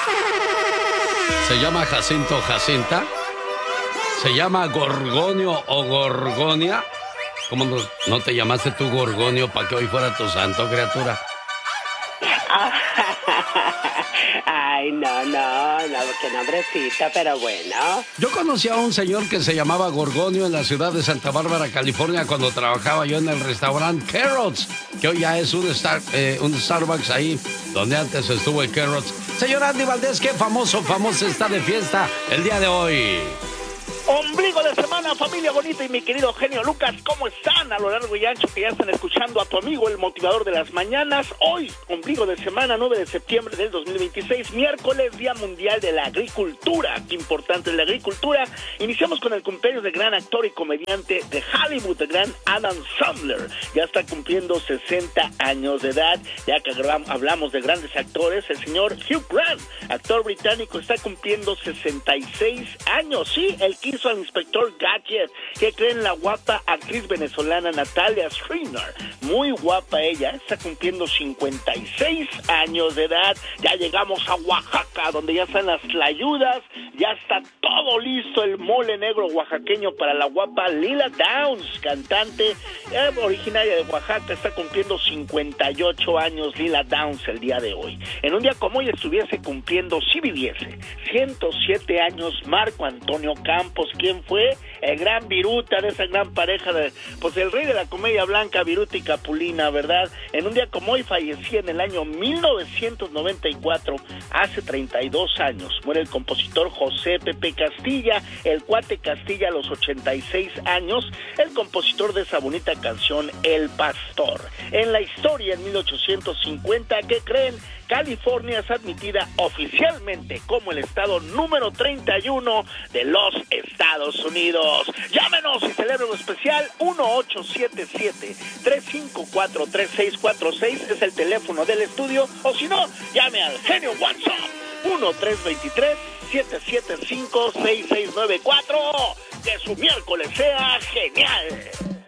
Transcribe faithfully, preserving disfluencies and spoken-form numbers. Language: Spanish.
¿Se llama Jacinto o Jacinta? ¿Se llama Gorgonio o Gorgonia? ¿Cómo no, no te llamaste tú Gorgonio para que hoy fuera tu santo, criatura? Ay, no, no, no, qué nombrecito, pero bueno. Yo conocí a un señor que se llamaba Gorgonio en la ciudad de Santa Bárbara, California, cuando trabajaba yo en el restaurante Carrots, que hoy ya es un, Star, eh, un Starbucks ahí, donde antes estuvo el Carrots. Señor Andy Valdés, qué famoso, famoso está de fiesta el día de hoy. Ombligo de semana, familia bonita y mi querido genio Lucas, ¿cómo están a lo largo y ancho que ya están escuchando a tu amigo el motivador de las mañanas? Hoy, ombligo de semana, nueve de septiembre del dos mil veintiséis, miércoles, Día Mundial de la Agricultura. Qué importante es la agricultura. Iniciamos con el cumpleaños del gran actor y comediante de Hollywood, el gran Adam Sandler. Ya está cumpliendo sesenta años de edad. Ya que hablamos de grandes actores, el señor Hugh Grant, actor británico, está cumpliendo sesenta y seis años. Sí, el hizo al inspector Gadget. ¿Qué creen? La guapa actriz venezolana Natalia Schreiner, muy guapa ella, está cumpliendo cincuenta y seis años de edad. Ya llegamos a Oaxaca, donde ya están las tlayudas, ya está todo listo, el mole negro oaxaqueño para la guapa Lila Downs, cantante eh, originaria de Oaxaca, está cumpliendo cincuenta y ocho años Lila Downs el día de hoy. En un día como hoy estuviese cumpliendo, si viviese, ciento siete años Marco Antonio Campos. ¿Quién fue? El gran Viruta, de esa gran pareja, de, pues el rey de la comedia blanca, Viruta y Capulina, ¿verdad? En un día como hoy fallecía en el año mil novecientos noventa y cuatro, hace treinta y dos años, muere el compositor José Pepe Castilla, el cuate Castilla a los ochenta y seis años, el compositor de esa bonita canción, El Pastor. En la historia, en mil ochocientos cincuenta, ¿qué creen? California es admitida oficialmente como el estado número treinta y uno de los Estados Unidos. Llámenos y celebren lo especial. Uno ocho siete siete, tres cinco cuatro, tres seis cuatro seis es el teléfono del estudio, o si no, llame al genio WhatsApp uno tres dos tres, siete siete cinco, seis seis nueve cuatro. Que su miércoles sea genial.